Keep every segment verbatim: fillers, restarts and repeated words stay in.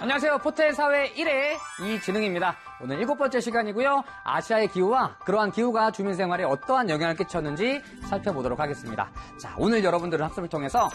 안녕하세요. 포털 사회 일 회 이진흥입니다. 오늘 일곱 번째 시간이고요. 아시아의 기후와 그러한 기후가 주민 생활에 어떠한 영향을 끼쳤는지 살펴보도록 하겠습니다. 자, 오늘 여러분들은 학습을 통해서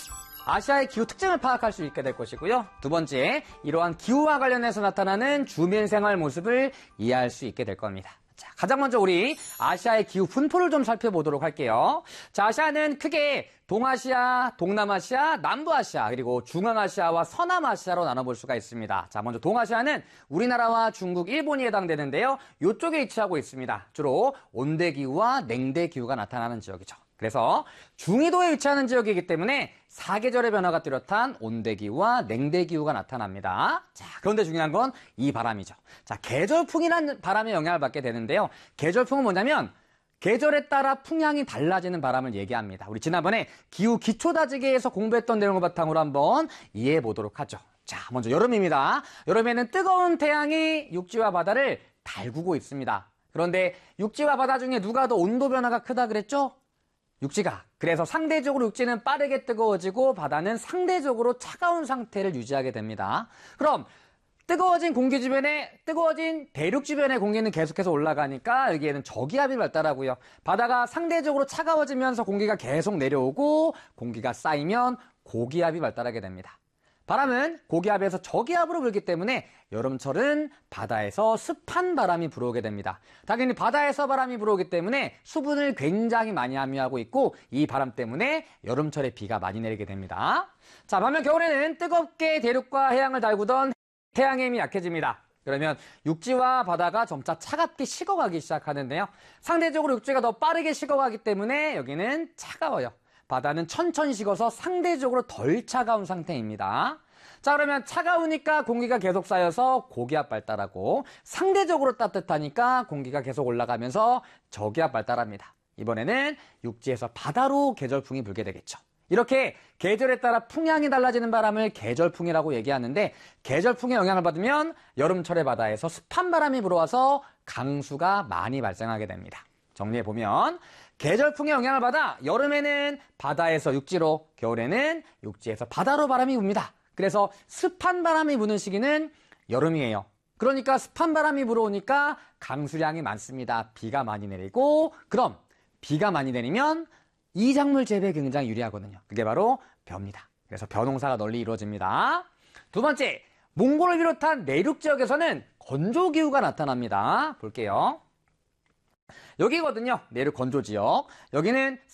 아시아의 기후 특징을 파악할 수 있게 될 것이고요. 두 번째, 이러한 기후와 관련해서 나타나는 주민 생활 모습을 이해할 수 있게 될 겁니다. 자, 가장 먼저 우리 아시아의 기후 분포를 좀 살펴보도록 할게요. 자, 아시아는 크게 동아시아, 동남아시아, 남부아시아, 그리고 중앙아시아와 서남아시아로 나눠볼 수가 있습니다. 자, 먼저 동아시아는 우리나라와 중국, 일본이 해당되는데요. 이쪽에 위치하고 있습니다. 주로 온대기후와 냉대기후가 나타나는 지역이죠. 그래서 중위도에 위치하는 지역이기 때문에 사계절의 변화가 뚜렷한 온대기후와 냉대기후가 나타납니다. 자, 그런데 중요한 건 이 바람이죠. 자, 계절풍이라는 바람의 영향을 받게 되는데요. 계절풍은 뭐냐면 계절에 따라 풍향이 달라지는 바람을 얘기합니다. 우리 지난번에 기후 기초다지기에서 공부했던 내용을 바탕으로 한번 이해해 보도록 하죠. 자, 먼저 여름입니다. 여름에는 뜨거운 태양이 육지와 바다를 달구고 있습니다. 그런데 육지와 바다 중에 누가 더 온도 변화가 크다 그랬죠? 육지가. 그래서 상대적으로 육지는 빠르게 뜨거워지고 바다는 상대적으로 차가운 상태를 유지하게 됩니다. 그럼 뜨거워진 공기 주변에, 뜨거워진 대륙 주변의 공기는 계속해서 올라가니까 여기에는 저기압이 발달하고요. 바다가 상대적으로 차가워지면서 공기가 계속 내려오고 공기가 쌓이면 고기압이 발달하게 됩니다. 바람은 고기압에서 저기압으로 불기 때문에 여름철은 바다에서 습한 바람이 불어오게 됩니다. 당연히 바다에서 바람이 불어오기 때문에 수분을 굉장히 많이 함유하고 있고 이 바람 때문에 여름철에 비가 많이 내리게 됩니다. 자, 반면 겨울에는 뜨겁게 대륙과 해양을 달구던 태양의 힘이 약해집니다. 그러면 육지와 바다가 점차 차갑게 식어가기 시작하는데요. 상대적으로 육지가 더 빠르게 식어가기 때문에 여기는 차가워요. 바다는 천천히 식어서 상대적으로 덜 차가운 상태입니다. 자, 그러면 차가우니까 공기가 계속 쌓여서 고기압 발달하고 상대적으로 따뜻하니까 공기가 계속 올라가면서 저기압 발달합니다. 이번에는 육지에서 바다로 계절풍이 불게 되겠죠. 이렇게 계절에 따라 풍향이 달라지는 바람을 계절풍이라고 얘기하는데 계절풍의 영향을 받으면 여름철의 바다에서 습한 바람이 불어와서 강수가 많이 발생하게 됩니다. 정리해보면 계절풍의 영향을 받아 여름에는 바다에서 육지로, 겨울에는 육지에서 바다로 바람이 붑니다. 그래서 습한 바람이 부는 시기는 여름이에요. 그러니까 습한 바람이 불어오니까 강수량이 많습니다. 비가 많이 내리고 그럼 비가 많이 내리면 이작물 재배에 굉장히 유리하거든요. 그게 바로 벼입니다. 그래서 벼농사가 널리 이루어집니다. 두 번째, 몽골을 비롯한 내륙 지역에서는 건조기후가 나타납니다. 볼게요. 여기거든요. 내륙 건조지역. 여기는